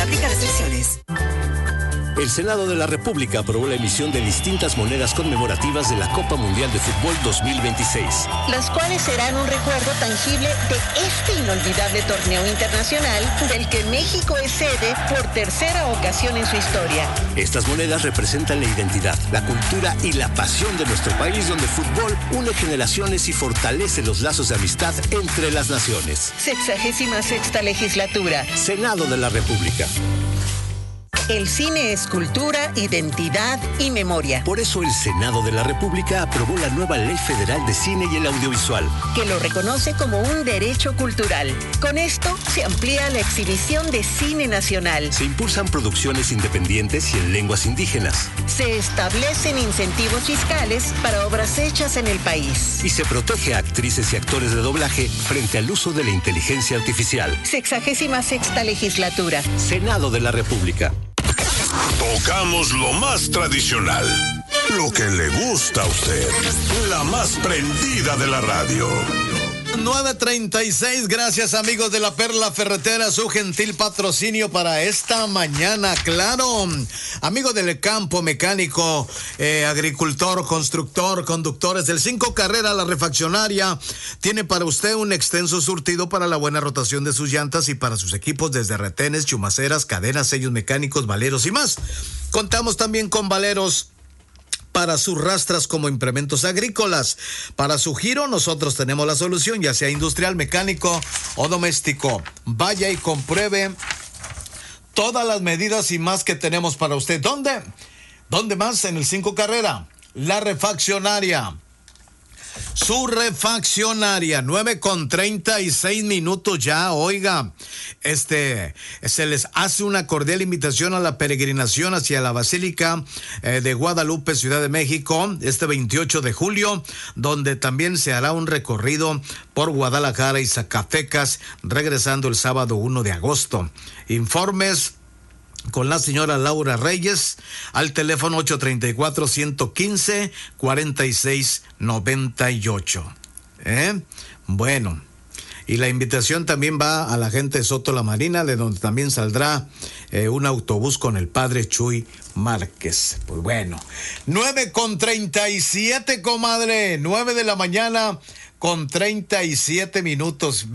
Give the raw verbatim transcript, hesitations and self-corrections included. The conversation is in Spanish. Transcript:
Aplica restricciones. El Senado de la República aprobó la emisión de distintas monedas conmemorativas de la Copa Mundial de Fútbol dos mil veintiséis. Las cuales serán un recuerdo tangible de este inolvidable torneo internacional del que México es sede por tercera ocasión en su historia. Estas monedas representan la identidad, la cultura y la pasión de nuestro país, donde el fútbol une generaciones y fortalece los lazos de amistad entre las naciones. Sexagésima sexta legislatura. Senado de la República. El cine es cultura, identidad y memoria. Por eso el Senado de la República aprobó la nueva Ley Federal de Cine y el Audiovisual, que lo reconoce como un derecho cultural. Con esto se amplía la exhibición de cine nacional. Se impulsan producciones independientes y en lenguas indígenas. Se establecen incentivos fiscales para obras hechas en el país. Y se protege a actrices y actores de doblaje frente al uso de la inteligencia artificial. Sexagésima sexta legislatura. Senado de la República. Tocamos lo más tradicional, lo que le gusta a usted, la más prendida de la radio. nueve treinta y seis, gracias amigos de la Perla Ferretera, su gentil patrocinio para esta mañana, claro. Amigo del campo, mecánico, eh, agricultor, constructor, conductores del Cinco Carrera, la refaccionaria, tiene para usted un extenso surtido para la buena rotación de sus llantas y para sus equipos desde retenes, chumaceras, cadenas, sellos mecánicos, valeros y más. Contamos también con valeros para sus rastras como implementos agrícolas. Para su giro nosotros tenemos la solución, ya sea industrial, mecánico o doméstico. Vaya y compruebe todas las medidas y más que tenemos para usted. ¿Dónde? ¿Dónde más? En el Cinco Carrera, la refaccionaria. Su refaccionaria, nueve con treinta y seis minutos ya, oiga, este, se les hace una cordial invitación a la peregrinación hacia la Basílica eh, de Guadalupe, Ciudad de México, este veintiocho de julio, donde también se hará un recorrido por Guadalajara y Zacatecas, regresando el sábado uno de agosto. Informes con la señora Laura Reyes al teléfono ocho treinta y cuatro, ciento quince, cuarenta y seis noventa y ocho. ¿Eh? Bueno, y la invitación también va a la gente de Soto La Marina, de donde también saldrá eh, un autobús con el padre Chuy Márquez. Pues bueno, nueve con treinta y siete, comadre, nueve de la mañana con treinta y siete minutos.